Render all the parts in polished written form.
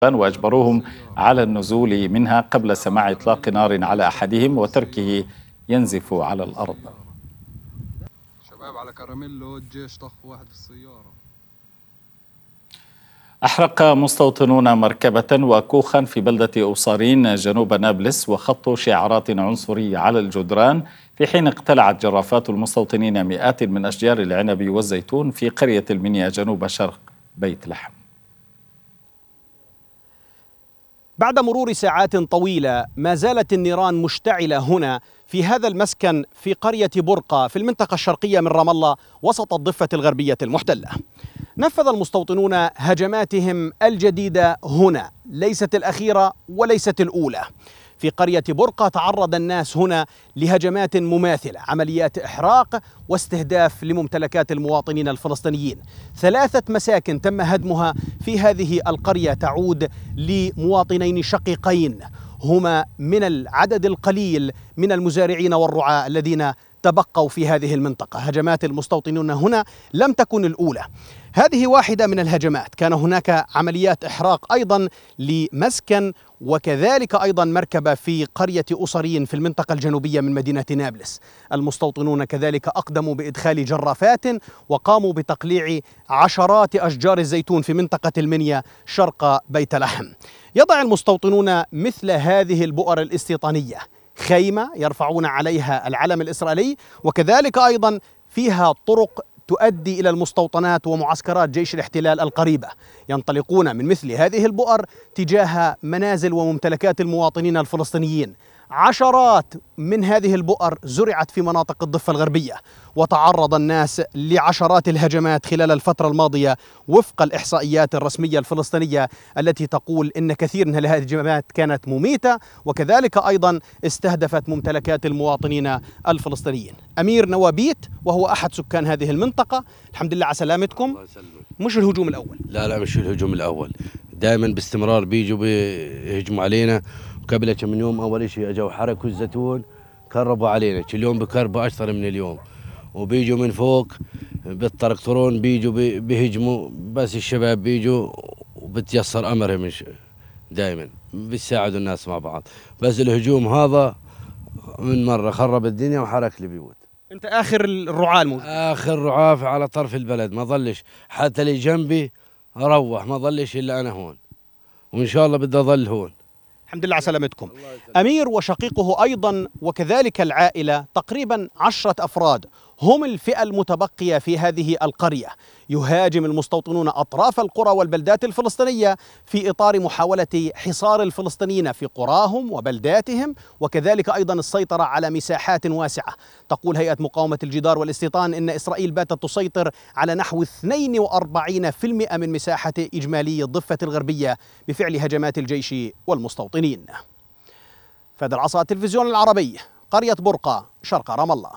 وأجبروهم على النزول منها قبل سماع إطلاق نار على أحدهم وتركه ينزف على الأرض. شباب على كراميلو الجيش طخ واحد في السيارة. أحرق مستوطنون مركبة وكوخا في بلدة أوصارين جنوب نابلس وخطوا شعارات عنصرية على الجدران، في حين اقتلعت جرافات المستوطنين مئات من أشجار العنب والزيتون في قرية المنيا جنوب شرق بيت لحم. بعد مرور ساعات طويلة ما زالت النيران مشتعلة هنا في هذا المسكن في قرية برقة في المنطقة الشرقية من رام الله وسط الضفة الغربية المحتلة. نفذ المستوطنون هجماتهم الجديدة هنا، ليست الأخيرة وليست الأولى. في قرية برقة تعرض الناس هنا لهجمات مماثلة، عمليات إحراق واستهداف لممتلكات المواطنين الفلسطينيين. 3 مساكن تم هدمها في هذه القرية تعود لمواطنين شقيقين هما من العدد القليل من المزارعين والرعاة الذين تبقوا في هذه المنطقة. هجمات المستوطنين هنا لم تكن الأولى، هذه واحدة من الهجمات. كان هناك عمليات إحراق أيضا لمسكن وكذلك أيضا مركبة في قرية أوصارين في المنطقة الجنوبية من مدينة نابلس. المستوطنون كذلك أقدموا بإدخال جرافات وقاموا بتقليع عشرات أشجار الزيتون في منطقة المنيا شرق بيت لحم. يضع المستوطنون مثل هذه البؤر الاستيطانية خيمة يرفعون عليها العلم الإسرائيلي، وكذلك أيضا فيها طرق تؤدي إلى المستوطنات ومعسكرات جيش الاحتلال القريبة. ينطلقون من مثل هذه البؤر تجاه منازل وممتلكات المواطنين الفلسطينيين. عشرات من هذه البؤر زرعت في مناطق الضفة الغربية، وتعرض الناس لعشرات الهجمات خلال الفترة الماضية وفق الإحصائيات الرسمية الفلسطينية التي تقول إن كثير من هذه الهجمات كانت مميتة وكذلك أيضا استهدفت ممتلكات المواطنين الفلسطينيين. أمير نوابيت وهو أحد سكان هذه المنطقة، الحمد لله على سلامتكم. مش الهجوم الأول؟ لا مش الهجوم الأول، دائما باستمرار بيجوا بيهجموا علينا. وقبل كم من يوم أول شيء أجوا حركوا الزيتون كربوا علينا، اليوم بكربوا أكثر من اليوم، وبيجوا من فوق بالتركترون بيجوا بيهجموا. بس الشباب بيجوا وبتيسر أمرهم دائما بيساعدوا الناس مع بعض. بس الهجوم هذا من مرة خرب الدنيا وحرك البيوت. أنت آخر الرعاة الموجود؟ آخر رعاة على طرف البلد، ما ظلش حتى اللي جنبي روح، ما ظلش إلا أنا هون، وإن شاء الله بدي أظل هون. الحمد لله على سلامتكم. أمير وشقيقه أيضا وكذلك العائلة تقريبا 10 أفراد هم الفئة المتبقية في هذه القرية. يهاجم المستوطنون أطراف القرى والبلدات الفلسطينية في إطار محاولة حصار الفلسطينيين في قراهم وبلداتهم، وكذلك أيضا السيطرة على مساحات واسعة. تقول هيئة مقاومة الجدار والاستيطان إن إسرائيل باتت تسيطر على نحو 42% من مساحة إجمالي الضفة الغربية بفعل هجمات الجيش والمستوطنين. فهد العصا، التلفزيون العربي، قرية برقة شرق رام الله.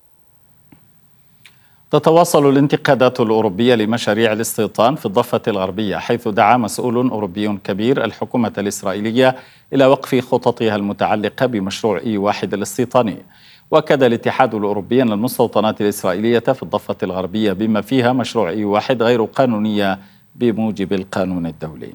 تتواصل الانتقادات الأوروبية لمشاريع الاستيطان في الضفة الغربية، حيث دعا مسؤول أوروبي كبير الحكومة الإسرائيلية إلى وقف خططها المتعلقة بمشروع E1 الاستيطاني. وأكد الاتحاد الأوروبي أن المستوطنات الإسرائيلية في الضفة الغربية بما فيها مشروع E1 غير قانونية بموجب القانون الدولي.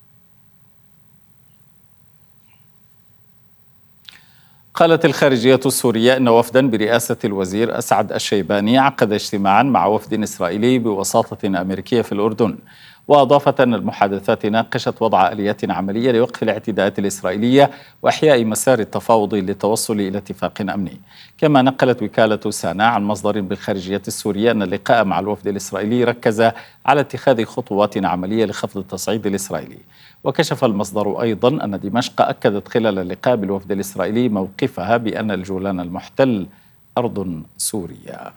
قالت الخارجية السورية أن وفدا برئاسة الوزير أسعد الشيباني عقد اجتماعا مع وفد إسرائيلي بوساطة أمريكية في الأردن. وأضافت أن المحادثات ناقشت وضع آليات عملية لوقف الاعتداءات الإسرائيلية وإحياء مسار التفاوض للتوصل إلى اتفاق أمني. كما نقلت وكالة سانا عن مصدر بالخارجية السورية أن اللقاء مع الوفد الإسرائيلي ركز على اتخاذ خطوات عملية لخفض التصعيد الإسرائيلي. وكشف المصدر أيضا أن دمشق أكدت خلال اللقاء بالوفد الإسرائيلي موقفها بأن الجولان المحتل أرض سورية.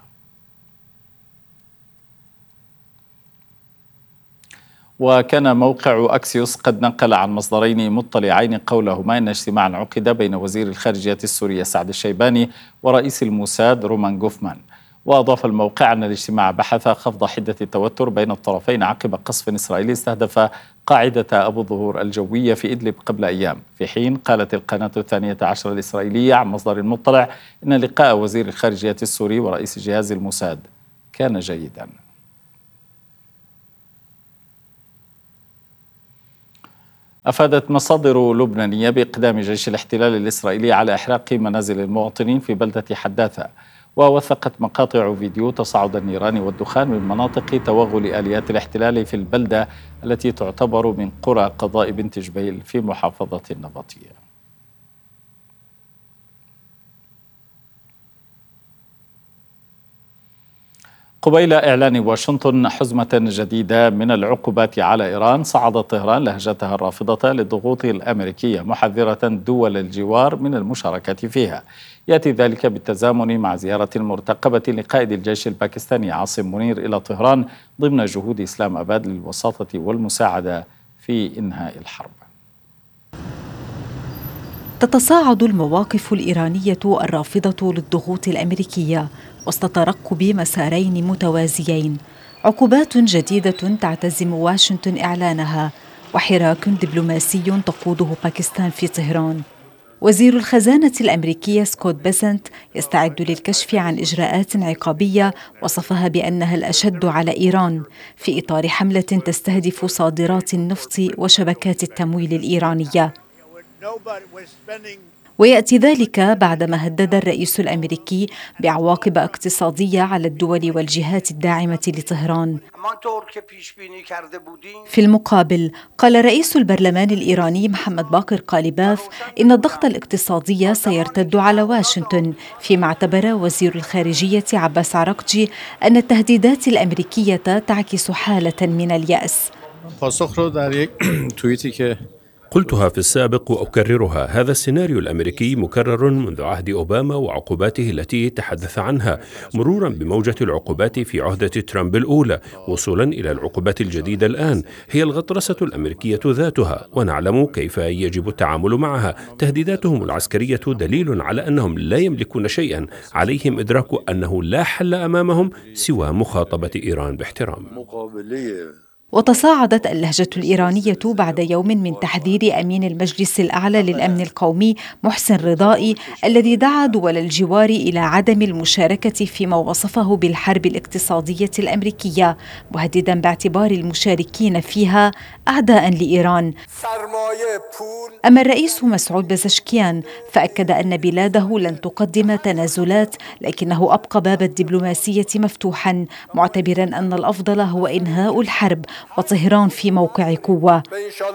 وكان موقع أكسيوس قد نقل عن مصدرين مطلعين قولهما أن اجتماعا عقد بين وزير الخارجية السورية سعد الشيباني ورئيس الموساد رومان غوفمان. وأضاف الموقع أن الاجتماع بحث خفض حدة التوتر بين الطرفين عقب قصف إسرائيلي استهدف قاعدة أبو الظهور الجوية في إدلب قبل أيام. في حين قالت القناة 12 الإسرائيلية عن مصدر مطلع أن لقاء وزير الخارجية السوري ورئيس جهاز الموساد كان جيدا. أفادت مصادر لبنانية بإقدام جيش الاحتلال الإسرائيلي على إحراق منازل المواطنين في بلدة حداثة، ووثقت مقاطع فيديو تصاعد النيران والدخان من مناطق توغل آليات الاحتلال في البلدة التي تعتبر من قرى قضاء بنت جبيل في محافظة النبطية. قبيل إعلان واشنطن حزمة جديدة من العقوبات على إيران، صعدت طهران لهجتها الرافضة للضغوط الأمريكية، محذرة دول الجوار من المشاركة فيها. يأتي ذلك بالتزامن مع زيارة مرتقبة لقائد الجيش الباكستاني عاصم منير إلى طهران ضمن جهود إسلام أباد للوساطة والمساعدة في إنهاء الحرب. تتصاعد المواقف الإيرانية الرافضة للضغوط الأمريكية وسط ترقب مسارين متوازيين، عقوبات جديدة تعتزم واشنطن إعلانها وحراك دبلوماسي تقوده باكستان في طهران. وزير الخزانة الأمريكي سكوت بيسنت يستعد للكشف عن إجراءات عقابية وصفها بأنها الأشد على إيران في إطار حملة تستهدف صادرات النفط وشبكات التمويل الإيرانية. ويأتي ذلك بعدما هدد الرئيس الأمريكي بعواقب اقتصادية على الدول والجهات الداعمة لطهران. في المقابل قال رئيس البرلمان الإيراني محمد باقر قالباف إن الضغط الاقتصادي سيرتد على واشنطن، فيما اعتبر وزير الخارجية عباس عراقجي أن التهديدات الأمريكية تعكس حالة من اليأس. قلتها في السابق وأكررها، هذا السيناريو الأمريكي مكرر منذ عهد أوباما وعقوباته التي تحدث عنها، مرورا بموجة العقوبات في عهدة ترامب الأولى، وصولا إلى العقوبات الجديدة الآن. هي الغطرسة الأمريكية ذاتها، ونعلم كيف يجب التعامل معها. تهديداتهم العسكرية دليل على أنهم لا يملكون شيئا، عليهم إدراك أنه لا حل أمامهم سوى مخاطبة إيران باحترام. وتصاعدت اللهجة الإيرانية بعد يوم من تحذير أمين المجلس الأعلى للأمن القومي محسن رضائي، الذي دعا دول الجوار إلى عدم المشاركة فيما وصفه بالحرب الاقتصادية الأمريكية، مهددا باعتبار المشاركين فيها أعداء لإيران. أما الرئيس مسعود بزشكيان فأكد أن بلاده لن تقدم تنازلات، لكنه أبقى باب الدبلوماسية مفتوحا، معتبرا أن الأفضل هو إنهاء الحرب وطهران في موقع قوة.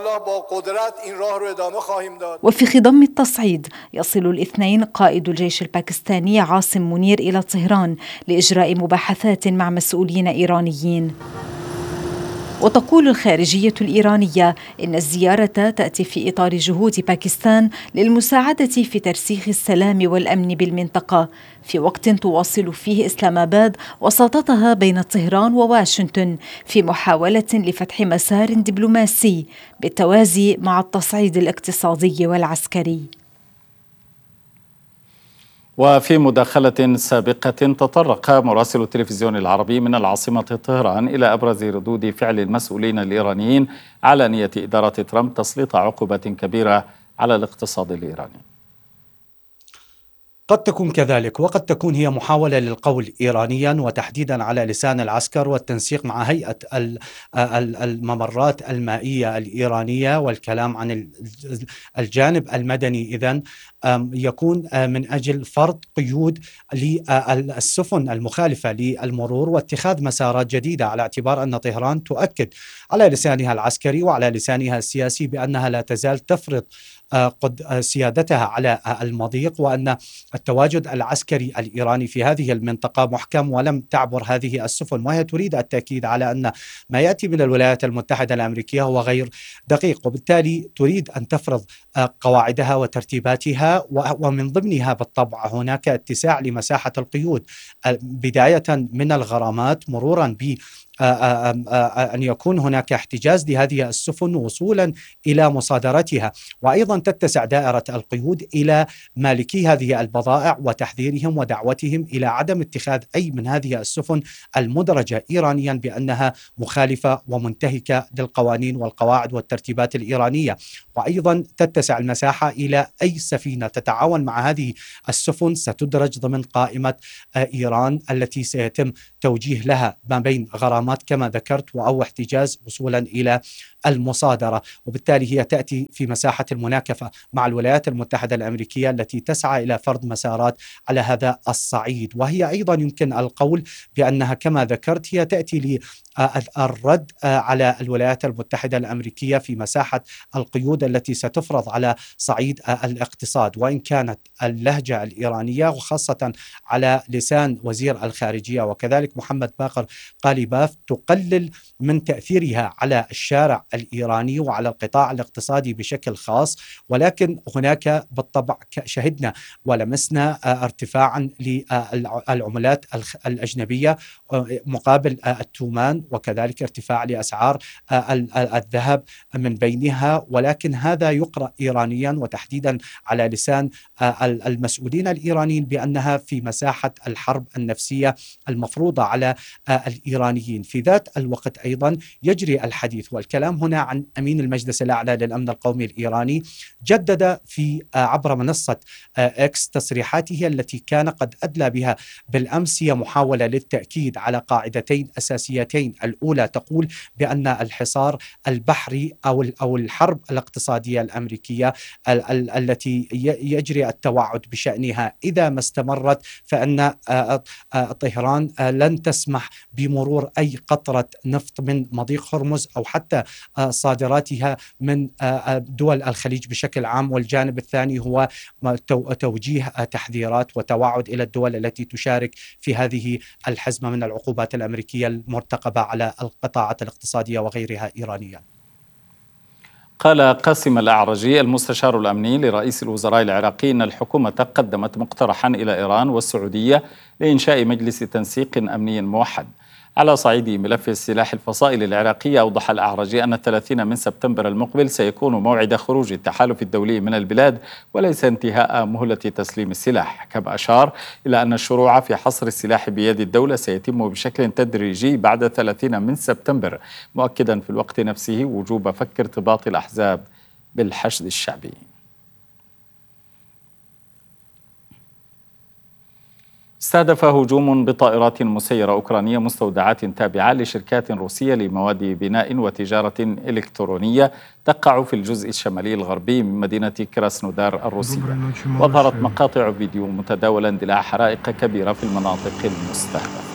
وفي خضم التصعيد يصل الاثنين قائد الجيش الباكستاني عاصم منير إلى طهران لإجراء مباحثات مع مسؤولين إيرانيين. وتقول الخارجية الإيرانية إن الزيارة تأتي في إطار جهود باكستان للمساعدة في ترسيخ السلام والأمن بالمنطقة، في وقت تواصل فيه إسلام آباد وساطتها بين طهران وواشنطن في محاولة لفتح مسار دبلوماسي بالتوازي مع التصعيد الاقتصادي والعسكري. وفي مداخلة سابقة تطرق مراسل التلفزيون العربي من العاصمة طهران إلى أبرز ردود فعل المسؤولين الإيرانيين على نية إدارة ترامب تسليط عقوبات كبيرة على الاقتصاد الإيراني. قد تكون كذلك، وقد تكون هي محاولة للقول إيرانيا وتحديدا على لسان العسكر والتنسيق مع هيئة الممرات المائية الإيرانية والكلام عن الجانب المدني. إذن يكون من أجل فرض قيود للسفن المخالفة للمرور واتخاذ مسارات جديدة، على اعتبار أن طهران تؤكد على لسانها العسكري وعلى لسانها السياسي بأنها لا تزال تفرض سيادتها على المضيق، وأن التواجد العسكري الإيراني في هذه المنطقة محكم ولم تعبر هذه السفن، وهي تريد التأكيد على أن ما يأتي من الولايات المتحدة الأمريكية هو غير دقيق، وبالتالي تريد أن تفرض قواعدها وترتيبها، ومن ضمنها بالطبع هناك اتساع لمساحة القيود، بداية من الغرامات مرورا ب أن يكون هناك احتجاز لهذه السفن وصولا إلى مصادرتها، وأيضا تتسع دائرة القيود إلى مالكي هذه البضائع وتحذيرهم ودعوتهم إلى عدم اتخاذ أي من هذه السفن المدرجة إيرانيا بأنها مخالفة ومنتهكة للقوانين والقواعد والترتيبات الإيرانية، وأيضا تتسع المساحة إلى أي سفينة تتعاون مع هذه السفن ستدرج ضمن قائمة إيران التي سيتم توجيه لها ما بين غرامات كما ذكرت أو احتجاز وصولا إلى المصادرة، وبالتالي هي تأتي في مساحة المناكفة مع الولايات المتحدة الأمريكية التي تسعى إلى فرض مسارات على هذا الصعيد. وهي أيضا يمكن القول بأنها كما ذكرت هي تأتي للرد على الولايات المتحدة الأمريكية في مساحة القيود التي ستفرض على صعيد الاقتصاد، وإن كانت اللهجة الإيرانية وخاصة على لسان وزير الخارجية وكذلك محمد باقر غالباف تقلل من تأثيرها على الشارع الإيراني وعلى القطاع الاقتصادي بشكل خاص، ولكن هناك بالطبع شهدنا ولمسنا ارتفاعا للعملات الأجنبية مقابل التومان، وكذلك ارتفاع لأسعار الذهب من بينها، ولكن هذا يقرأ إيرانيا وتحديدا على لسان المسؤولين الإيرانيين بأنها في مساحة الحرب النفسية المفروضة على الإيرانيين. في ذات الوقت أيضا يجري الحديث والكلام هنا عن أمين المجلس الأعلى للأمن القومي الإيراني، جدد في عبر منصة إكس تصريحاته التي كان قد أدلى بها بالأمس، هي محاولة للتأكيد على قاعدتين أساسيتين. الأولى تقول بأن الحصار البحري أو الحرب الاقتصادية الأمريكية التي يجري التوعد بشأنها إذا ما استمرت فإن طهران لن تسمح بمرور أي قطرة نفط من مضيق هرمز أو حتى صادراتها من دول الخليج بشكل عام. والجانب الثاني هو توجيه تحذيرات وتوعد إلى الدول التي تشارك في هذه الحزمة من العقوبات الأمريكية المرتقبة على القطاعات الاقتصادية وغيرها إيرانيا. قال قاسم الأعرجي المستشار الأمني لرئيس الوزراء العراقي أن الحكومة قدمت مقترحا إلى إيران والسعودية لإنشاء مجلس تنسيق أمني موحد. على صعيد ملف السلاح الفصائل العراقية، أوضح الأعرجي أن 30 من سبتمبر المقبل سيكون موعد خروج التحالف الدولي من البلاد وليس انتهاء مهلة تسليم السلاح، كما أشار إلى أن الشروع في حصر السلاح بيد الدولة سيتم بشكل تدريجي بعد 30 من سبتمبر، مؤكدا في الوقت نفسه وجوب فك ارتباط الأحزاب بالحشد الشعبي. استهدف هجوم بطائرات مسيرة أوكرانية مستودعات تابعة لشركات روسية لمواد بناء وتجارة إلكترونية تقع في الجزء الشمالي الغربي من مدينة كراسنودار الروسية. وظهرت مقاطع فيديو متداولة اندلاع حرائق كبيرة في المناطق المستهدفة.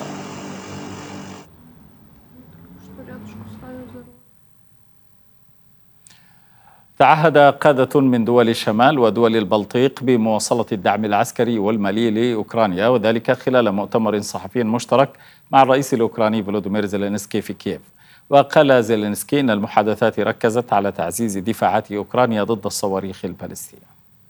تعهد قادة من دول الشمال ودول البلطيق بمواصلة الدعم العسكري والمالي لأوكرانيا، وذلك خلال مؤتمر صحفي مشترك مع الرئيس الأوكراني فولوديمير زيلينسكي في كييف. وقال زيلينسكي إن المحادثات ركزت على تعزيز دفاعات أوكرانيا ضد الصواريخ البالستية.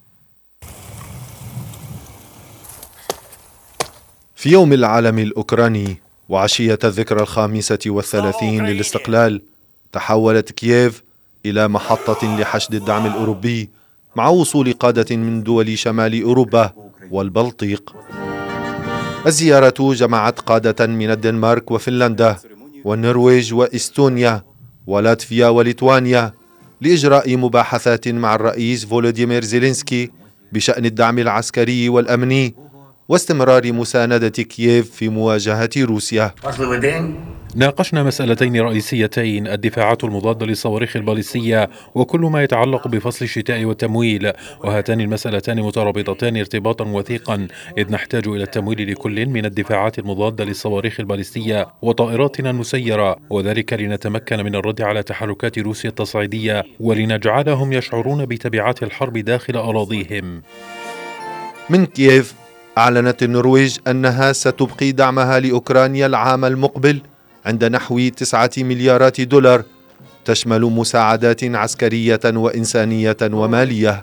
في يوم العالم الأوكراني وعشية الذكرى 35 للاستقلال، تحولت كييف إلى محطة لحشد الدعم الأوروبي مع وصول قادة من دول شمال أوروبا والبلطيق. الزيارة جمعت قادة من الدنمارك وفنلندا والنرويج وإستونيا ولاتفيا وليتوانيا لإجراء مباحثات مع الرئيس فولوديمير زيلينسكي بشأن الدعم العسكري والأمني واستمرار مساندة كييف في مواجهة روسيا. ناقشنا مسألتين رئيسيتين: الدفاعات المضادة للصواريخ البالستية وكل ما يتعلق بفصل الشتاء والتمويل، وهاتان المسألتان مترابطتان ارتباطا وثيقا، إذ نحتاج إلى التمويل لكل من الدفاعات المضادة للصواريخ البالستية وطائراتنا المسيرة، وذلك لنتمكن من الرد على تحركات روسيا التصعيدية ولنجعلهم يشعرون بتبعات الحرب داخل أراضيهم. من كييف أعلنت النرويج أنها ستبقي دعمها لأوكرانيا العام المقبل عند نحو 9 مليارات دولار، تشمل مساعدات عسكرية وإنسانية ومالية.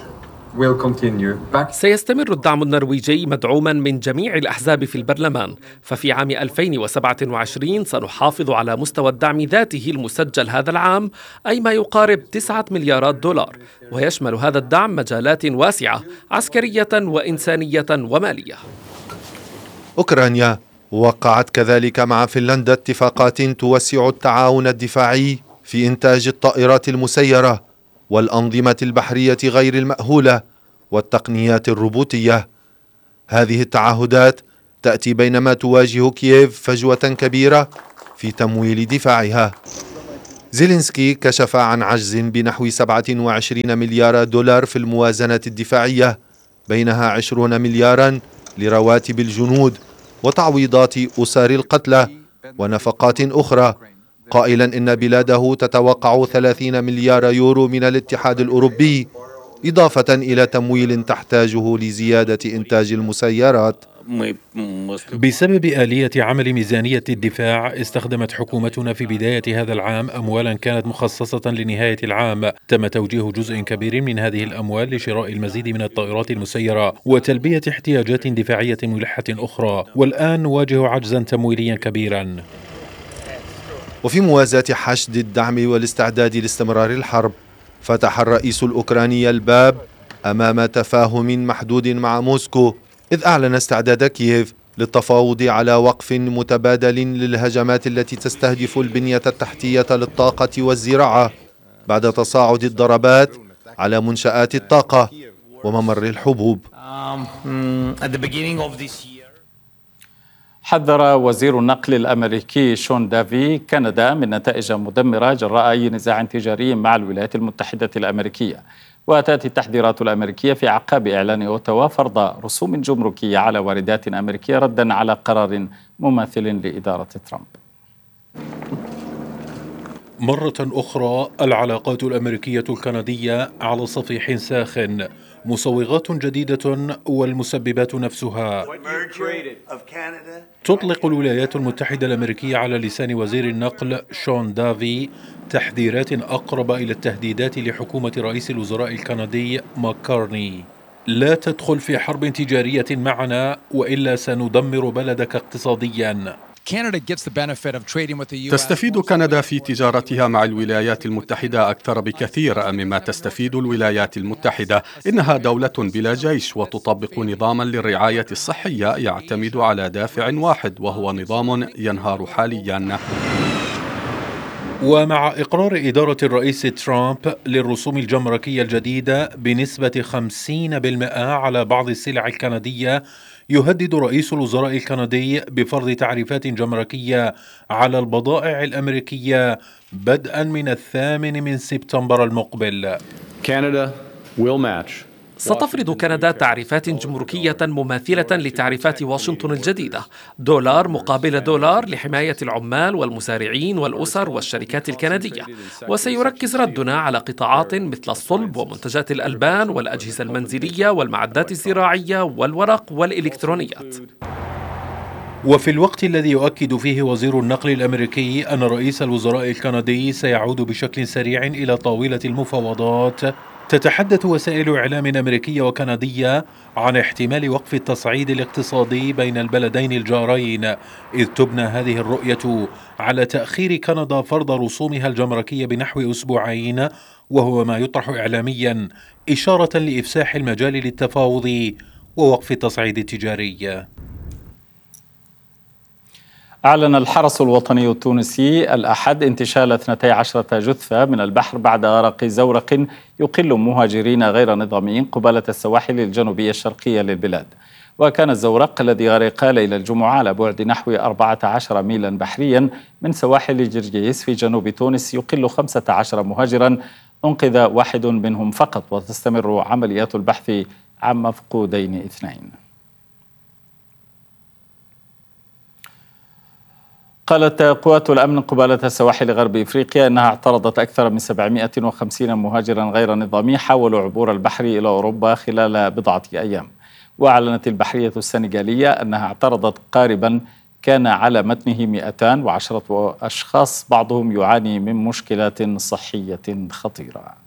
سيستمر الدعم النرويجي مدعوما من جميع الأحزاب في البرلمان، ففي عام 2027 سنحافظ على مستوى الدعم ذاته المسجل هذا العام، أي ما يقارب 9 مليارات دولار، ويشمل هذا الدعم مجالات واسعة عسكرية وإنسانية ومالية. أوكرانيا وقعت كذلك مع فنلندا اتفاقات توسع التعاون الدفاعي في إنتاج الطائرات المسيرة والأنظمة البحرية غير المأهولة والتقنيات الروبوتية. هذه التعهدات تأتي بينما تواجه كييف فجوة كبيرة في تمويل دفاعها. زيلينسكي كشف عن عجز بنحو 27 مليار دولار في الموازنة الدفاعية، بينها 20 مليارا لرواتب الجنود وتعويضات أسر القتلى ونفقات أخرى، قائلا إن بلاده تتوقع 30 مليار يورو من الاتحاد الأوروبي، إضافة إلى تمويل تحتاجه لزيادة إنتاج المسيرات. بسبب آلية عمل ميزانية الدفاع، استخدمت حكومتنا في بداية هذا العام أموالا كانت مخصصة لنهاية العام. تم توجيه جزء كبير من هذه الأموال لشراء المزيد من الطائرات المسيرة وتلبية احتياجات دفاعية ملحة أخرى، والآن نواجه عجزا تمويليا كبيرا. وفي موازاة حشد الدعم والاستعداد لاستمرار الحرب، فتح الرئيس الأوكراني الباب أمام تفاهم محدود مع موسكو، إذ أعلن استعداد كييف للتفاوض على وقف متبادل للهجمات التي تستهدف البنية التحتية للطاقة والزراعة بعد تصاعد الضربات على منشآت الطاقة وممر الحبوب. حذر وزير النقل الأمريكي شون دافي كندا من نتائج مدمرة جراء أي نزاع تجاري مع الولايات المتحدة الأمريكية. وتأتي التحذيرات الأمريكية في أعقاب إعلان أوتاوا فرض رسوم جمركية على واردات أمريكية ردا على قرار مماثل لإدارة ترامب. مرة أخرى العلاقات الأمريكية الكندية على صفيح ساخن، مصوغات جديدة والمسببات نفسها. تطلق الولايات المتحدة الأمريكية على لسان وزير النقل شون دافي تحذيرات أقرب إلى التهديدات لحكومة رئيس الوزراء الكندي ماكارني. لا تدخل في حرب تجارية معنا وإلا سندمر بلدك اقتصاديا. تستفيد كندا في تجارتها مع الولايات المتحدة أكثر بكثير مما تستفيد الولايات المتحدة. إنها دولة بلا جيش وتطبق نظاما للرعاية الصحية يعتمد على دافع واحد وهو نظام ينهار حاليا. ومع إقرار إدارة الرئيس ترامب للرسوم الجمركية الجديدة بنسبة 50% على بعض السلع الكندية، يهدد رئيس الوزراء الكندي بفرض تعريفات جمركية على البضائع الأمريكية بدءا من 8 سبتمبر المقبل. ستفرض كندا تعريفات جمركية مماثلة لتعريفات واشنطن الجديدة، دولار مقابل دولار لحماية العمال والمزارعين والأسر والشركات الكندية. وسيركز ردنا على قطاعات مثل الصلب ومنتجات الألبان والأجهزة المنزلية والمعدات الزراعية والورق والإلكترونيات. وفي الوقت الذي يؤكد فيه وزير النقل الأمريكي أن رئيس الوزراء الكندي سيعود بشكل سريع إلى طاولة المفاوضات، تتحدث وسائل إعلام أمريكية وكندية عن احتمال وقف التصعيد الاقتصادي بين البلدين الجارين، إذ تبنى هذه الرؤية على تأخير كندا فرض رسومها الجمركية بنحو أسبوعين، وهو ما يطرح إعلاميا إشارة لإفساح المجال للتفاوض ووقف التصعيد التجاري. أعلن الحرس الوطني التونسي الأحد انتشال 12 جثة من البحر بعد غرق زورق يقل مهاجرين غير نظاميين قبالة السواحل الجنوبية الشرقية للبلاد. وكان الزورق الذي غرق ليلة الجمعة على بعد نحو 14 ميلا بحريا من سواحل جرجيس في جنوب تونس يقل 15 مهاجرا، أنقذ واحد منهم فقط، وتستمر عمليات البحث عن مفقودين 2. قالت قوات الأمن قبالة السواحل غرب إفريقيا أنها اعترضت أكثر من 750 مهاجرا غير نظامي حاولوا عبور البحر إلى أوروبا خلال بضعة أيام. وأعلنت البحرية السنغالية أنها اعترضت قاربا كان على متنه 210 أشخاص، بعضهم يعاني من مشكلات صحية خطيرة.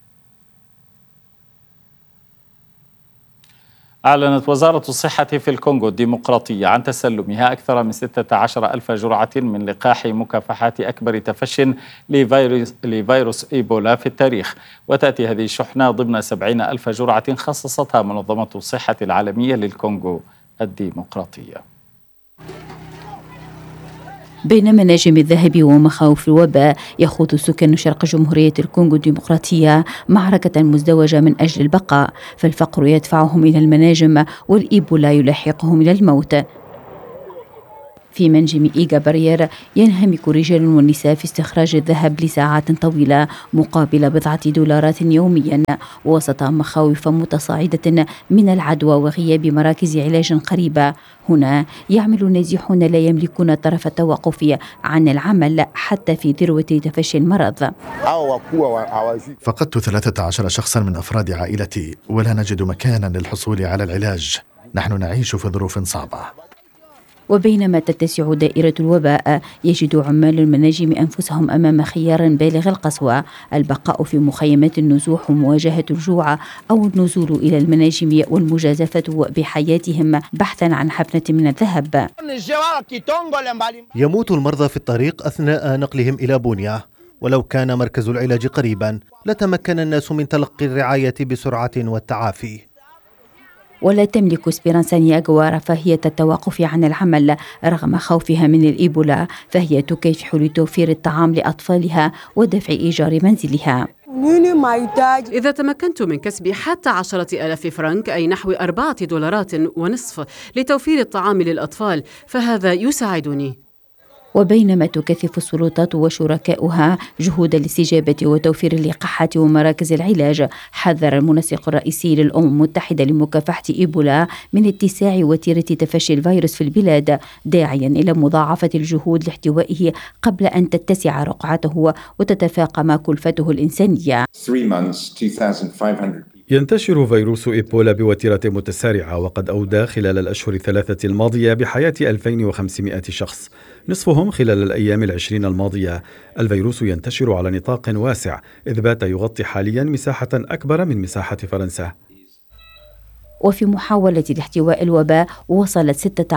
أعلنت وزارة الصحة في الكونغو الديمقراطية عن تسلمها أكثر من 16,000 جرعة من لقاح مكافحة أكبر تفش لفيروس إيبولا في التاريخ. وتأتي هذه الشحنة ضمن 70,000 جرعة خصصتها منظمة الصحة العالمية للكونغو الديمقراطية. بين مناجم الذهب ومخاوف الوباء، يخوض سكان شرق جمهورية الكونغو الديمقراطية معركة مزدوجة من أجل البقاء، فالفقر يدفعهم إلى المناجم والإيبولا يلاحقهم إلى الموت. في منجم إيغا برير ينهمك رجال ونساء في استخراج الذهب لساعات طويلة مقابل $10 يوميا وسط مخاوف متصاعدة من العدوى وغياب مراكز علاج قريبة. هنا يعمل النازحون لا يملكون طرف التوقف عن العمل حتى في ذروة تفشي المرض. فقدت 13 شخصا من أفراد عائلتي ولا نجد مكانا للحصول على العلاج. نحن نعيش في ظروف صعبة. وبينما تتسع دائرة الوباء يجد عمال المناجم أنفسهم أمام خيار بالغ القسوة: البقاء في مخيمات النزوح ومواجهة الجوع أو النزول إلى المناجم والمجازفة بحياتهم بحثا عن حفنة من الذهب. يموت المرضى في الطريق أثناء نقلهم إلى بونيا، ولو كان مركز العلاج قريبا لتمكن الناس من تلقي الرعاية بسرعة والتعافي. ولا تملك سبيرانسا نياغوا رفاهية التوقف عن العمل رغم خوفها من الإيبولا، فهي تكافح لتوفير الطعام لأطفالها ودفع إيجار منزلها. إذا تمكنت من كسب حتى 10,000 فرنك أي نحو $4.50 لتوفير الطعام للأطفال فهذا يساعدني. وبينما تكثف السلطات وشركاؤها جهود الاستجابة وتوفير اللقاحات ومراكز العلاج، حذر المنسق الرئيسي للأمم المتحدة لمكافحة إيبولا من اتساع وتيرة تفشي الفيروس في البلاد، داعيا إلى مضاعفة الجهود لاحتوائه قبل أن تتسع رقعته وتتفاقم كلفته الإنسانية. ينتشر فيروس إيبولا بوتيرة متسارعة، وقد أودى خلال الأشهر 3 الماضية بحياة 2500 شخص، نصفهم خلال الأيام 20 الماضية. الفيروس ينتشر على نطاق واسع، إذ بات يغطي حاليا مساحة أكبر من مساحة فرنسا. وفي محاولة لاحتواء الوباء وصلت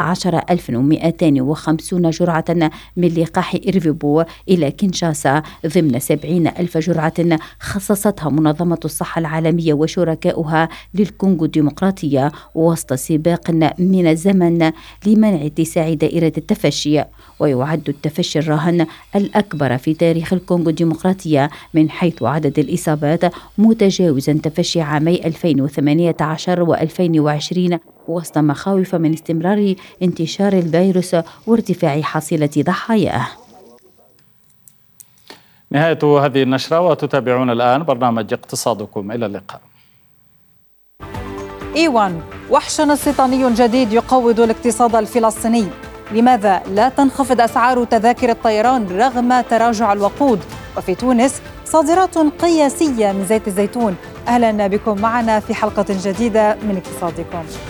16,250 جرعة من لقاح إيرفيبو إلى كينشاسا ضمن 70,000 جرعة خصصتها منظمة الصحة العالمية وشركاؤها للكونغو الديمقراطية وسط سباق من الزمن لمنع اتساع دائرة التفشي. ويعد التفشي الراهن الأكبر في تاريخ الكونغو الديمقراطية من حيث عدد الإصابات، متجاوزا تفشي عامي 2018 و2020 وسط مخاوف من استمرار انتشار الفيروس وارتفاع حصيلة ضحاياه. نهاية هذه النشرة، وتتابعون الآن برنامج اقتصادكم. إلى اللقاء. إيوان، وحش استيطاني جديد يقوض الاقتصاد الفلسطيني. لماذا لا تنخفض أسعار تذاكر الطيران رغم تراجع الوقود؟ وفي تونس صادرات قياسية من زيت الزيتون. أهلا بكم معنا في حلقة جديدة من اقتصادكم.